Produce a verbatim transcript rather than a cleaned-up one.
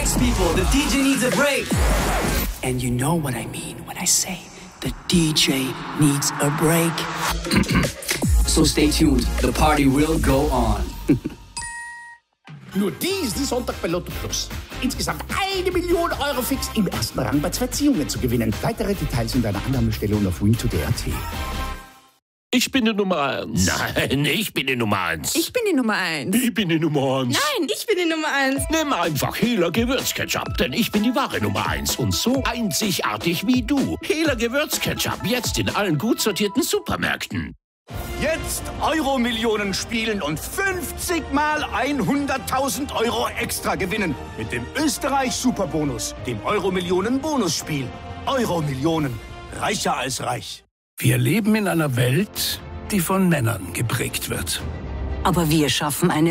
Relax, people. The D J needs a break. And you know what I mean when I say the D J needs a break. So stay tuned. The party will go on. Nur diesen Sonntag bei Lotto Plus. Insgesamt eine Million Euro fix im ersten Rang bei zwei Ziehungen zu gewinnen. Weitere Details in deiner Annahmestelle und auf win to d punkt a t. Ich bin die Nummer eins. Nein, ich bin die Nummer eins. Ich bin die Nummer eins. Ich bin die Nummer eins. Nein, ich bin die Nummer eins. Nimm einfach Hela Gewürzketchup, denn ich bin die wahre Nummer eins und so einzigartig wie du. Hela Gewürzketchup, jetzt in allen gut sortierten Supermärkten. Jetzt Euro-Millionen spielen und fünfzig mal hunderttausend Euro extra gewinnen. Mit dem Österreich-Superbonus, dem Euro-Millionen-Bonusspiel. Euro-Millionen. Reicher als reich. Wir leben in einer Welt, die von Männern geprägt wird. Aber wir schaffen eine